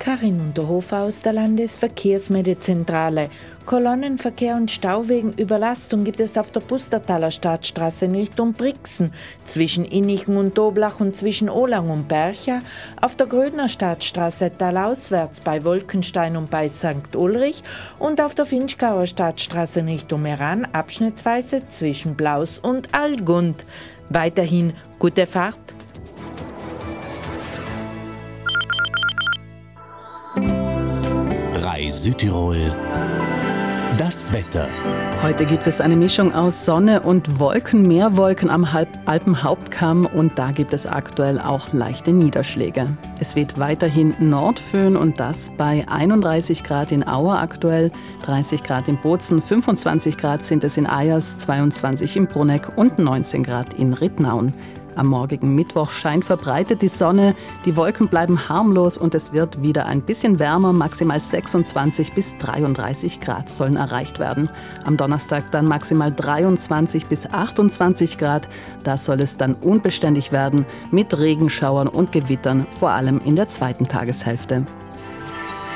Karin Unterhofer aus der Landesverkehrsmeldezentrale. Kolonnenverkehr und Stau wegen Überlastung gibt es auf der Pustertaler Stadtstraße in Richtung Brixen, zwischen Innichen und Doblach und zwischen Olang und Bercha, auf der Grödner Stadtstraße talauswärts bei Wolkenstein und bei St. Ulrich und auf der Finchgauer Stadtstraße in Richtung Meran abschnittsweise zwischen Blaus und Allgund. Weiterhin gute Fahrt. Südtirol. Das Wetter. Heute gibt es eine Mischung aus Sonne und Wolken, mehr Wolken am Alpenhauptkamm und da gibt es aktuell auch leichte Niederschläge. Es weht weiterhin Nordföhn und das bei 31 Grad in Auer aktuell, 30 Grad in Bozen, 25 Grad sind es in Eyers, 22 in Bruneck und 19 Grad in Rittnauen. Am morgigen Mittwoch scheint verbreitet die Sonne, die Wolken bleiben harmlos und es wird wieder ein bisschen wärmer, maximal 26 bis 33 Grad sollen erreicht werden. Am Donnerstag dann maximal 23 bis 28 Grad, da soll es dann unbeständig werden mit Regenschauern und Gewittern, vor allem in der zweiten Tageshälfte.